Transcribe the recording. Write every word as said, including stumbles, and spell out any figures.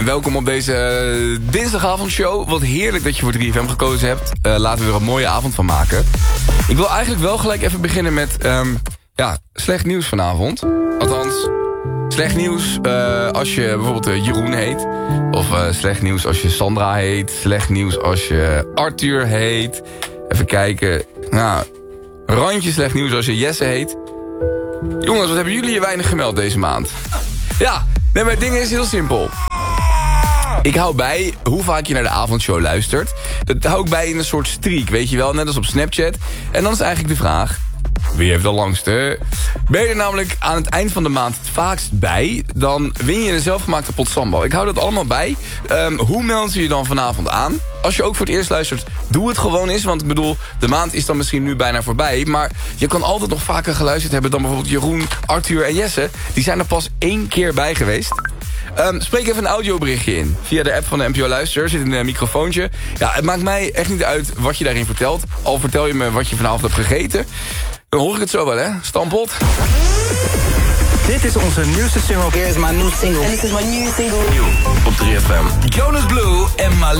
Welkom op deze uh, dinsdagavondshow. Wat heerlijk dat je voor drie F M gekozen hebt. Uh, laten we er een mooie avond van maken. Ik wil eigenlijk wel gelijk even beginnen met um, ja, slecht nieuws vanavond. Althans, slecht nieuws uh, als je bijvoorbeeld uh, Jeroen heet. Of uh, slecht nieuws als je Sandra heet. Slecht nieuws als je Arthur heet. Even kijken. Nou, randje slecht nieuws als je Jesse heet. Jongens, wat hebben jullie hier weinig gemeld deze maand? Ja, nee, maar het ding is heel simpel. Ik hou bij hoe vaak je naar de avondshow luistert. Dat hou ik bij in een soort streak, weet je wel, net als op Snapchat. En dan is eigenlijk de vraag, wie heeft de langste? Ben je er namelijk aan het eind van de maand het vaakst bij, dan win je een zelfgemaakte pot sambal. Ik hou dat allemaal bij. Um, hoe meld je je dan vanavond aan? Als je ook voor het eerst luistert, doe het gewoon eens. Want ik bedoel, de maand is dan misschien nu bijna voorbij. Maar je kan altijd nog vaker geluisterd hebben dan bijvoorbeeld Jeroen, Arthur en Jesse. Die zijn er pas één keer bij geweest. Um, spreek even een audioberichtje in. Via de app van de N P O Luister zit een uh, microfoontje. Ja, het maakt mij echt niet uit wat je daarin vertelt. Al vertel je me wat je vanavond hebt gegeten. Dan hoor ik het zo wel, hè? Stampot. Dit is onze nieuwste single. Here is my new single. And this is my new single. Nieuw op drie F M. Jonas Blue en Malik.